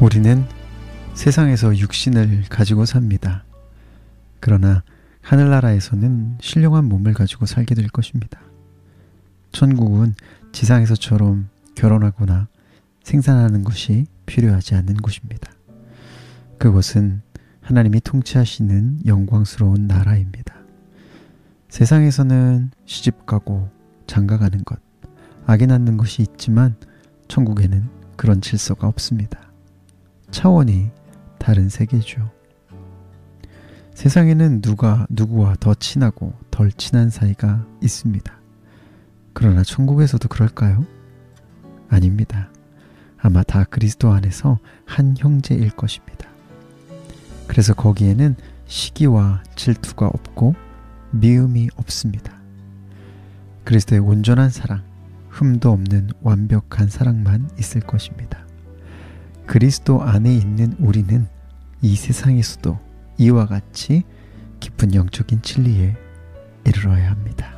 우리는 세상에서 육신을 가지고 삽니다. 그러나 하늘나라에서는 신령한 몸을 가지고 살게 될 것입니다. 천국은 지상에서처럼 결혼하거나 생산하는 것이 필요하지 않는 곳입니다. 그곳은 하나님이 통치하시는 영광스러운 나라입니다. 세상에서는 시집가고 장가가는 것, 아기 낳는 것이 있지만 천국에는 그런 질서가 없습니다. 차원이 다른 세계죠. 세상에는 누구와 더 친하고 덜 친한 사이가 있습니다. 그러나 천국에서도 그럴까요? 아닙니다. 아마 다 그리스도 안에서 한 형제일 것입니다. 그래서 거기에는 시기와 질투가 없고 미움이 없습니다. 그리스도의 온전한 사랑, 흠도 없는 완벽한 사랑만 있을 것입니다. 그리스도 안에 있는 우리는 이 세상에서도 이와 같이 깊은 영적인 진리에 이르러야 합니다.